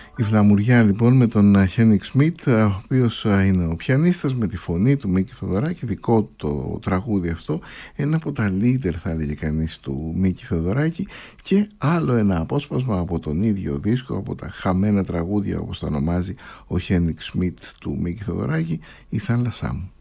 Η Φλαμουριά λοιπόν με τον Χένικ Σμιτ, ο οποίος είναι ο πιανίστας, με τη φωνή του Μίκη Θοδωράκη, δικό του το τραγούδι αυτό, ένα από τα leader θα έλεγε κανείς του Μίκη Θοδωράκη, και άλλο ένα απόσπασμα από τον ίδιο δίσκο, από τα χαμένα τραγούδια όπως το ονομάζει ο Χένικ Σμιτ του Μίκη Θοδωράκη, η θάλασσά μου.